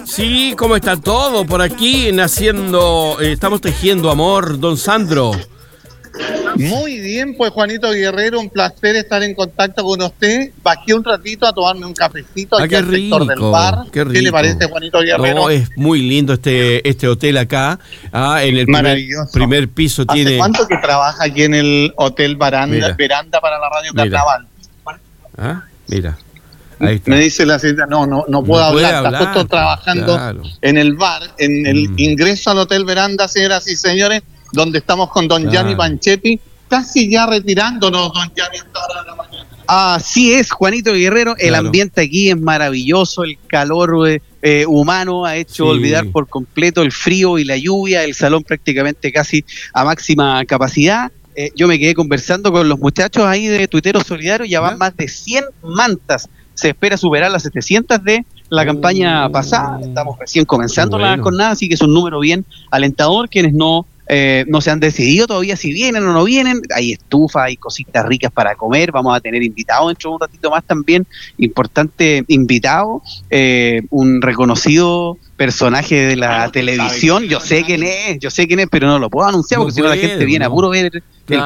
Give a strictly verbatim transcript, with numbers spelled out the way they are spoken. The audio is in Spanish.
Sí, ¿cómo está todo? Por aquí naciendo, eh, estamos tejiendo amor, don Sandro. Muy bien, pues Juanito Guerrero, un placer estar en contacto con usted. Bajé un ratito a tomarme un cafecito Ah, aquí qué al sector rico, del bar. qué rico. ¿Qué le parece, Juanito Guerrero? No, es muy lindo este, este hotel acá. Ah, en el primer, Maravilloso. primer piso ¿Hace tiene... cuánto que trabaja aquí en el Hotel Baranda, Mira. Veranda para la Radio Mira. Carnaval? Ah, mira, ahí está. Me dice la señora, no, no, no puedo No puede hablar. Está hablar, justo trabajando claro. en el bar, en el Mm. ingreso al Hotel Veranda, señoras y señores, donde estamos con don Claro. Gianni Panchetti, casi ya retirándonos, don Gianni, a esta hora de la mañana. Así es, Juanito Guerrero, el Claro. ambiente aquí es maravilloso, el calor eh, eh, humano ha hecho Sí. olvidar por completo el frío y la lluvia, el salón prácticamente casi a máxima capacidad. Eh, yo me quedé conversando con los muchachos ahí de Tuiteros Solidarios, ya van ¿Ya? más de cien mantas, se espera superar las setecientas de la campaña Oh. pasada, estamos recién comenzando Qué la bueno. jornada, así que es un número bien alentador, quienes no... Eh, no se han decidido todavía si vienen o no vienen, hay estufa, hay cositas ricas para comer, vamos a tener invitados dentro de un ratito más también, importante invitado, eh, un reconocido personaje de la Ah, televisión, yo sé quién es, yo sé quién es, pero no lo puedo anunciar No porque si no la puede, gente viene a no. puro ver el